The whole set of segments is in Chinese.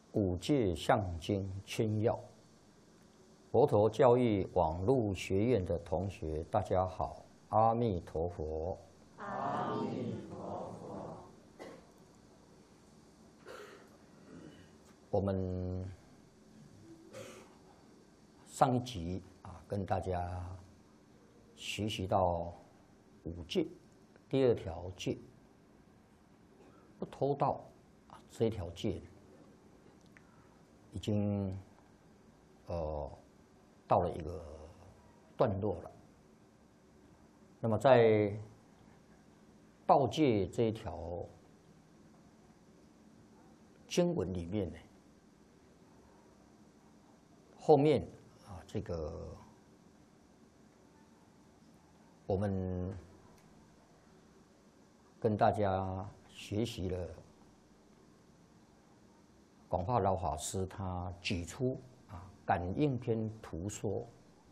五戒相经千要，佛陀教育网络学院的同学，大家好，阿弥陀佛。 阿弥陀佛。 我们上一集跟大家学习到五戒，第二条戒，不偷盗这一条戒已经到了一个段落了。那么在盗戒这一条经文里面呢，后面这个我们跟大家学习了广化老法师他举出感应篇图说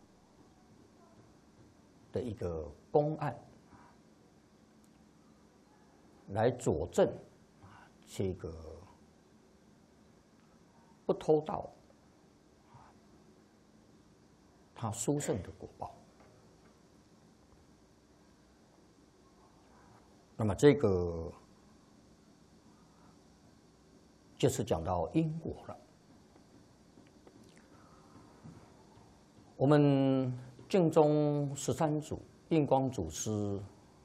的一个公案，来佐证这个不偷盗他殊胜的果报。那么这个就是讲到因果了。我们净宗13祖印光祖师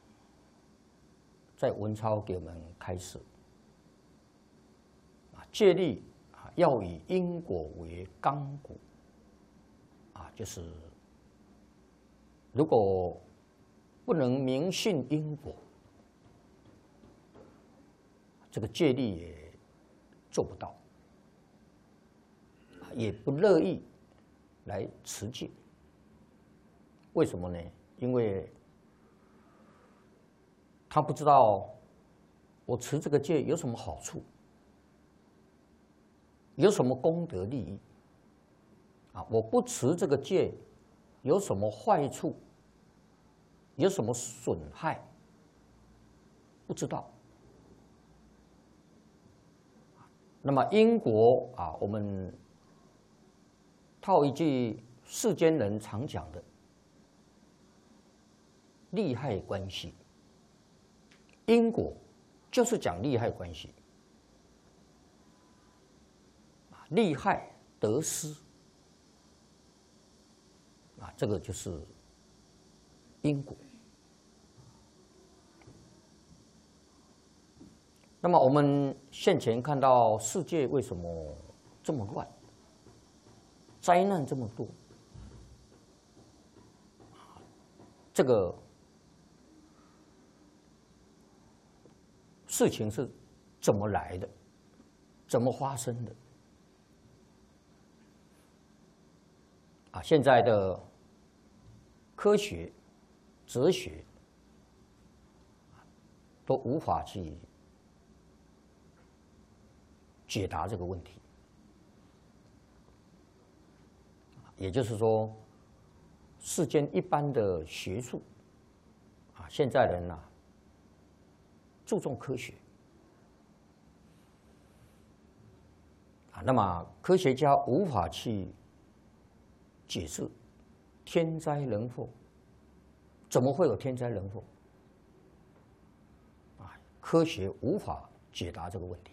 在文钞给我们开始戒律要以因果为纲骨就是如果不能明信因果，这个戒律也做不到，也不乐意来持戒。为什么呢？因为他不知道我持这个戒有什么好处，有什么功德利益我不持这个戒有什么坏处，有什么损害，不知道。那么因果我们套一句世间人常讲的利害关系，因果就是讲利害关系，利害得失这个就是因果。那么我们现前看到世界为什么这么乱，灾难这么多，这个事情是怎么来的，怎么发生的现在的科学、哲学都无法去解答这个问题。也就是说，世间一般的学术现在人注重科学那么科学家无法去解释天灾人祸，怎么会有天灾人祸科学无法解答这个问题。